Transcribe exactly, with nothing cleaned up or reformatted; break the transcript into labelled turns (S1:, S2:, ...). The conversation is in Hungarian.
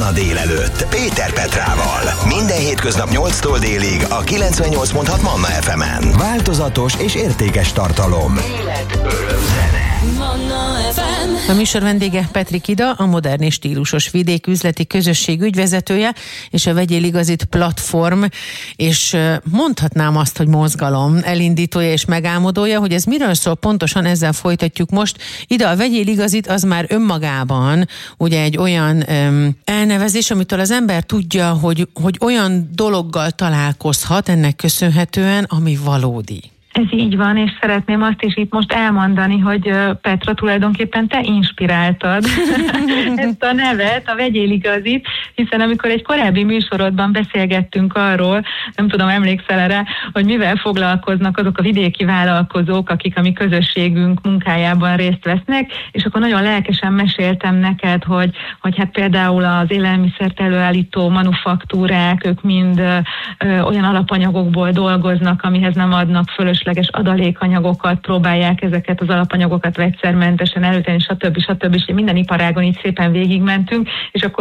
S1: Manna délelőtt Péter Petrával. Minden hétköznap nyolctól délig a kilencvennyolc pont hat Manna ef emen. Változatos és értékes tartalom. Élet, öröm, zene.
S2: Manna ef em.
S3: A műsor vendége Petrik Ida, a modern és stílusos vidéküzleti közösség ügyvezetője, és a Vegyél Igazit platform, és mondhatnám azt, hogy mozgalom elindítója és megálmodója, hogy ez miről szól, pontosan ezzel folytatjuk most. Ida, a Vegyél Igazit az már önmagában ugye egy olyan öm, elnevezés, amitől az ember tudja, hogy, hogy olyan dologgal találkozhat ennek köszönhetően, ami valódi.
S4: Ez így van, és szeretném azt is itt most elmondani, hogy Petra, tulajdonképpen te inspiráltad ezt a nevet, a Vegyél Igazit, hiszen amikor egy korábbi műsorodban beszélgettünk arról, nem tudom, emlékszel erre, hogy mivel foglalkoznak azok a vidéki vállalkozók, akik a mi közösségünk munkájában részt vesznek, és akkor nagyon lelkesen meséltem neked, hogy, hogy hát például az élelmiszert előállító manufaktúrák, ők mind ö, ö, olyan alapanyagokból dolgoznak, amihez nem adnak fölösleges adalékanyagokat, próbálják ezeket az alapanyagokat vegyszermentesen előtenni, stb. stb. stb. Minden iparágon így szépen végigmentünk, és akkor